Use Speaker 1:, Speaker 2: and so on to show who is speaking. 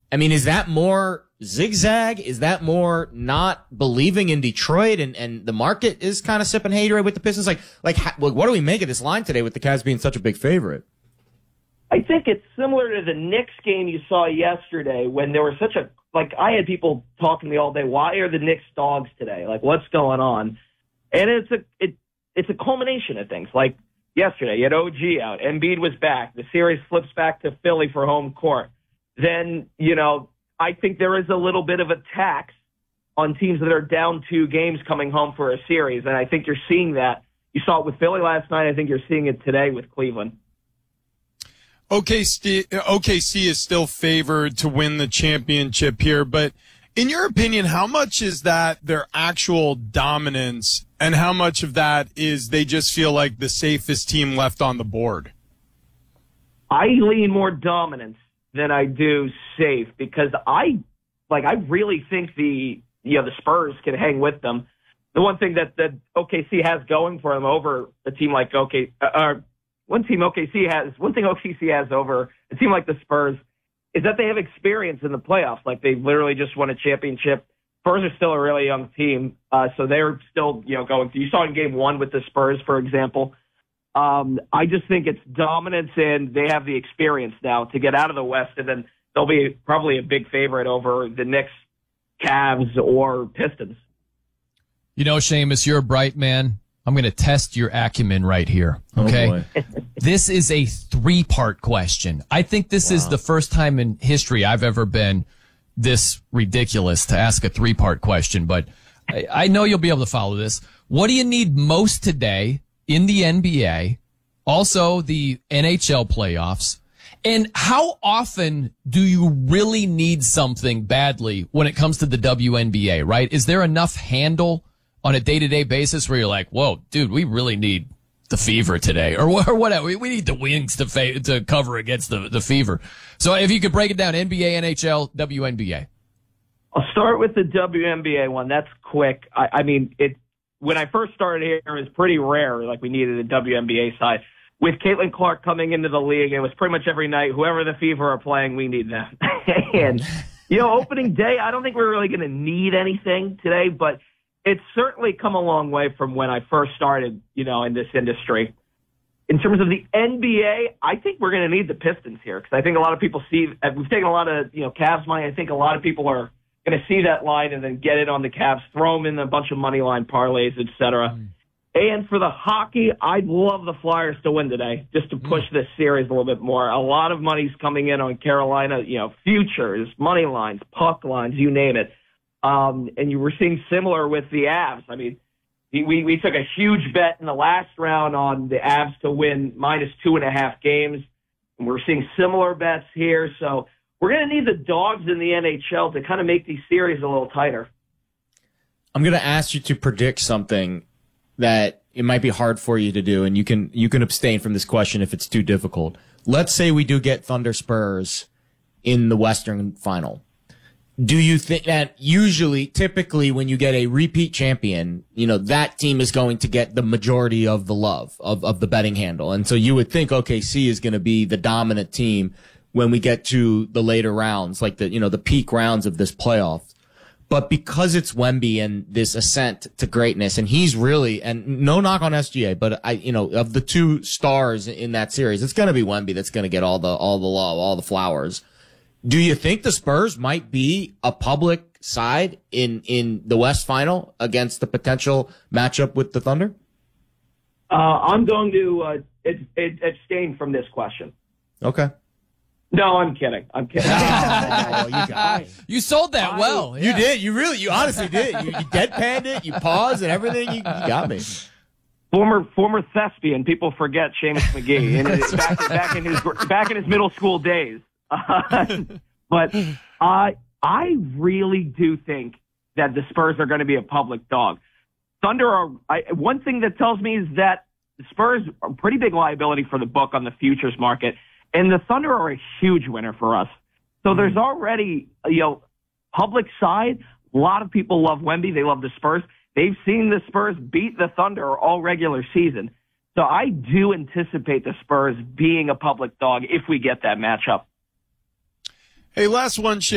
Speaker 1: I mean, is that more zigzag? Is that more not believing in Detroit and the market is kind of sipping haterade with the Pistons? What do we make of this line today with the Cavs being such a big favorite?
Speaker 2: I think it's similar to the Knicks game you saw yesterday when there was such a, I had people talking to me all day, why are the Knicks dogs today? What's going on? And it's a culmination of things. Like yesterday, you had OG out, Embiid was back, the series flips back to Philly for home court. Then, I think there is a little bit of a tax on teams that are down 2 games coming home for a series, and I think you're seeing that. You saw it with Philly last night. I think you're seeing it today with Cleveland.
Speaker 3: OKC is still favored to win the championship here, but in your opinion, how much is that their actual dominance and how much of that is they just feel like the safest team left on the board?
Speaker 2: I lean more dominance than I do safe because I really think the Spurs can hang with them. The one thing that OKC has going for them over a team like one thing OKC has over a team like the Spurs is that they have experience in the playoffs. They literally just won a championship. Spurs are still a really young team, so they're still, going through. You saw in game 1 with the Spurs, for example. I just think it's dominance, and they have the experience now to get out of the West, and then they'll be probably a big favorite over the Knicks, Cavs, or Pistons.
Speaker 4: Seamus, you're a bright man. I'm going to test your acumen right here. Okay. Oh, this is a 3-part question. I think this is the first time in history I've ever been this ridiculous to ask a 3-part question, but I know you'll be able to follow this. What do you need most today in the NBA? Also the NHL playoffs. And how often do you really need something badly when it comes to the WNBA, right? Is there enough handle on a day-to-day basis where you're like, whoa, dude, we really need the Fever today or whatever. We need the Wings to cover against the Fever. So if you could break it down, NBA, NHL, WNBA.
Speaker 2: I'll start with the WNBA one. That's quick. When I first started here, it was pretty rare. We needed a WNBA side. With Caitlin Clark coming into the league, it was pretty much every night, whoever the Fever are playing, we need them. And, opening day, I don't think we're really going to need anything today, but it's certainly come a long way from when I first started, in this industry. In terms of the NBA, I think we're going to need the Pistons here because I think a lot of people we've taken a lot of, Cavs money. I think a lot of people are going to see that line and then get it on the Cavs, throw them in a bunch of money line parlays, etc. And for the hockey, I'd love the Flyers to win today just to push this series a little bit more. A lot of money's coming in on Carolina, futures, money lines, puck lines, you name it. And you were seeing similar with the Avs. We took a huge bet in the last round on the Avs to win -2.5 games. And we're seeing similar bets here. So we're going to need the dogs in the NHL to kind of make these series a little tighter.
Speaker 1: I'm going to ask you to predict something that it might be hard for you to do, and you can abstain from this question if it's too difficult. Let's say we do get Thunder Spurs in the Western Final. Do you think that typically when you get a repeat champion, that team is going to get the majority of the love of the betting handle? And so you would think OKC is going to be the dominant team when we get to the later rounds, the peak rounds of this playoff. But because it's Wemby and this ascent to greatness, and he's really, and no knock on SGA, but of the 2 stars in that series, it's going to be Wemby that's going to get all the love, all the flowers. Do you think the Spurs might be a public side in the West Final against the potential matchup with the Thunder?
Speaker 2: I'm going to abstain from this question.
Speaker 1: Okay.
Speaker 2: No, I'm kidding.
Speaker 1: Oh, you got me.
Speaker 4: You sold that well.
Speaker 1: Yeah. You did. You honestly did. You deadpanned it. You paused and everything. You got me.
Speaker 2: Former thespian. People forget Seamus McGee back in his middle school days. But I really do think that the Spurs are going to be a public dog. One thing that tells me is that the Spurs are a pretty big liability for the book on the futures market, and the Thunder are a huge winner for us. So there's already, public side. A lot of people love Wemby. They love the Spurs. They've seen the Spurs beat the Thunder all regular season. So I do anticipate the Spurs being a public dog if we get that matchup.
Speaker 3: Hey, last one,